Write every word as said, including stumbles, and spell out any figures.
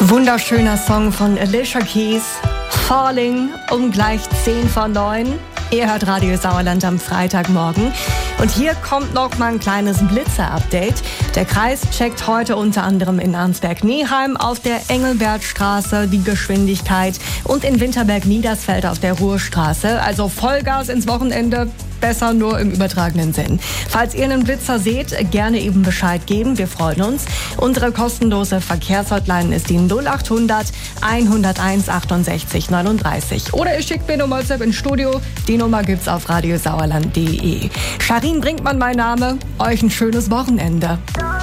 Wunderschöner Song von Alicia Keys, Falling, um gleich zehn vor neun. Ihr hört Radio Sauerland am Freitagmorgen. Und hier kommt noch mal ein kleines Blitzer-Update. Der Kreis checkt heute unter anderem in Arnsberg-Neheim auf der Engelbertstraße die Geschwindigkeit und in Winterberg-Niedersfeld auf der Ruhrstraße. Also Vollgas ins Wochenende, besser nur im übertragenen Sinn. Falls ihr einen Blitzer seht, gerne eben Bescheid geben. Wir freuen uns. Unsere kostenlose Verkehrshotline ist die null acht hundert, hunderteins, achtundsechzig, neununddreißig. Oder ihr schickt mir eine WhatsApp ins Studio. Die Nummer gibt's auf radiosauerland punkt de. Charin Brinkmann mein Name. Euch ein schönes Wochenende.